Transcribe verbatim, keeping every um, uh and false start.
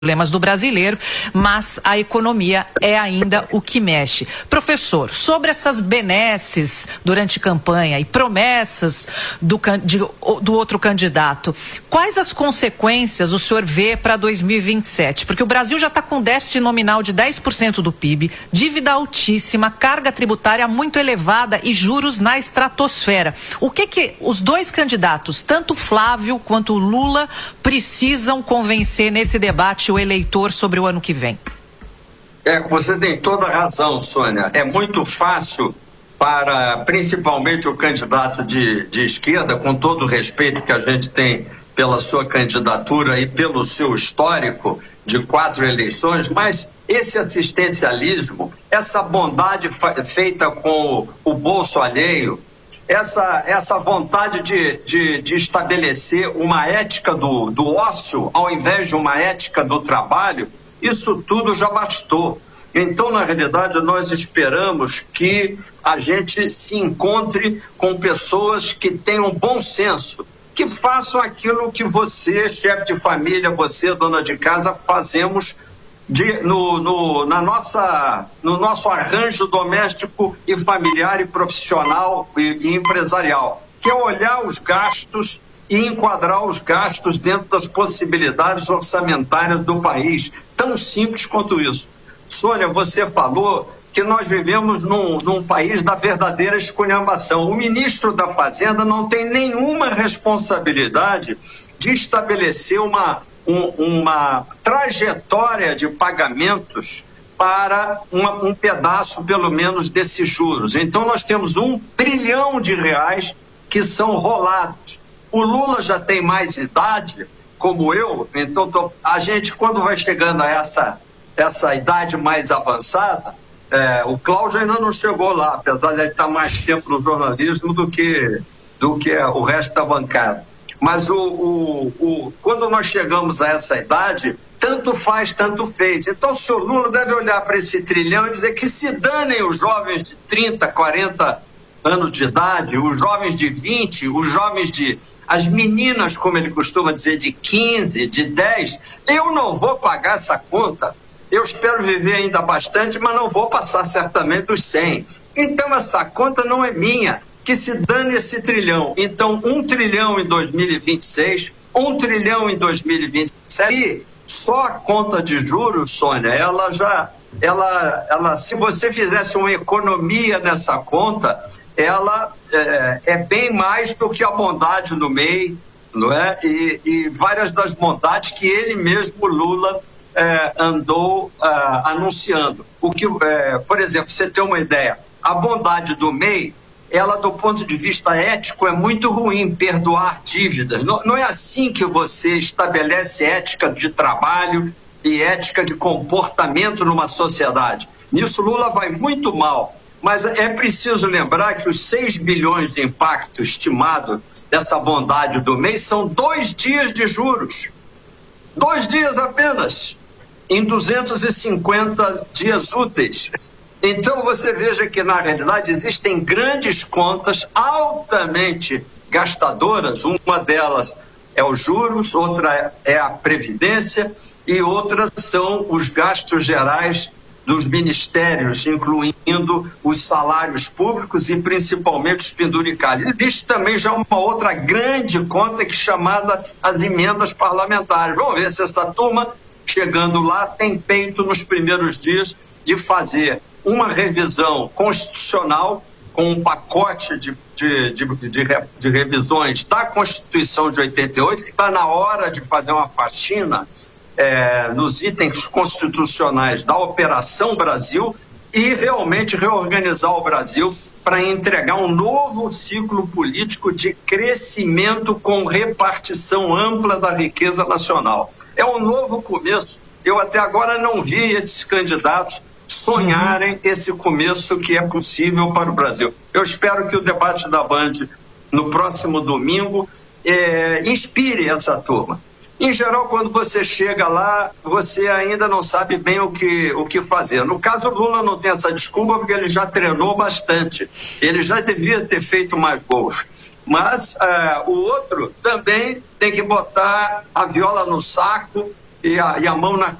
problemas do brasileiro, mas a economia é ainda o que mexe. Professor, sobre essas benesses durante campanha e promessas do, de, do outro candidato, quais as consequências o senhor vê para dois mil e vinte e sete? Porque o Brasil já está com déficit nominal de dez por cento do P I B, dívida altíssima, carga tributária muito elevada e juros na estratosfera. O que que os dois candidatos, tanto Flávio quanto Lula, precisam convencer nesse debate o eleitor sobre o ano que vem? É, você tem toda a razão, Sônia. É muito fácil para, principalmente, o candidato de, de esquerda, com todo o respeito que a gente tem pela sua candidatura e pelo seu histórico de quatro eleições, mas esse assistencialismo, essa bondade feita com o bolso alheio, Essa, essa vontade de, de, de estabelecer uma ética do, do ócio ao invés de uma ética do trabalho, isso tudo já bastou. Então, na realidade, nós esperamos que a gente se encontre com pessoas que tenham bom senso, que façam aquilo que você, chefe de família, você, dona de casa, fazemos De, no, no, na nossa, no nosso arranjo doméstico e familiar e profissional e, e empresarial, que é olhar os gastos e enquadrar os gastos dentro das possibilidades orçamentárias do país, tão simples quanto isso. Sônia, você falou que nós vivemos num, num país da verdadeira esculhambação. O ministro da Fazenda não tem nenhuma responsabilidade de estabelecer uma Um, uma trajetória de pagamentos para uma, um pedaço, pelo menos, desses juros. Então, nós temos um trilhão de reais que são rolados. O Lula já tem mais idade, como eu, então tô, a gente, quando vai chegando a essa, essa idade mais avançada, é, o Cláudio ainda não chegou lá, apesar de ele estar mais tempo no jornalismo do que, do que o resto da bancada. Mas o, o, o, quando nós chegamos a essa idade, tanto faz, tanto fez. Então o senhor Lula deve olhar para esse trilhão e dizer que se danem os jovens de trinta, quarenta anos de idade, os jovens de vinte, os jovens de... as meninas, como ele costuma dizer, de quinze, de dez, eu não vou pagar essa conta. Eu espero viver ainda bastante, mas não vou passar certamente dos cem. Então essa conta não é minha. Que se dane esse trilhão. Então, um trilhão em dois mil e vinte e seis, um trilhão em dois mil e vinte e sete, e só a conta de juros, Sônia, ela já, ela, ela, se você fizesse uma economia nessa conta, ela é, é bem mais do que a bondade do M E I, não é? E, e várias das bondades que ele mesmo, Lula, é, andou é, anunciando. O que, é, por exemplo, você tem uma ideia, a bondade do M E I, ela, do ponto de vista ético, é muito ruim, perdoar dívidas. Não, não é assim que você estabelece ética de trabalho e ética de comportamento numa sociedade. Nisso, Lula vai muito mal. Mas é preciso lembrar que os seis bilhões de impacto estimado dessa bondade do M E I são dois dias de juros. Dois dias apenas, em duzentos e cinquenta dias úteis. Então você veja que, na realidade, existem grandes contas altamente gastadoras. Uma delas é os juros, outra é a previdência e outras são os gastos gerais dos ministérios, incluindo os salários públicos e principalmente os penduricalhos. Existe também já uma outra grande conta que é chamada as emendas parlamentares. Vamos ver se essa turma, chegando lá, tem peito nos primeiros dias de fazer uma revisão constitucional com um pacote de, de, de, de, de revisões da Constituição de oitenta e oito, que está na hora de fazer uma faxina é, nos itens constitucionais da Operação Brasil e realmente reorganizar o Brasil para entregar um novo ciclo político de crescimento com repartição ampla da riqueza nacional. É um novo começo. Eu até agora não vi esses candidatos sonharem esse começo que é possível para o Brasil. Eu espero que o debate da Band no próximo domingo é, inspire essa turma. Em geral, quando você chega lá, você ainda não sabe bem o que, o que fazer. No caso, o Lula não tem essa desculpa porque ele já treinou bastante. Ele já devia ter feito mais gols. Mas uh, o outro também tem que botar a viola no saco e a, e a mão na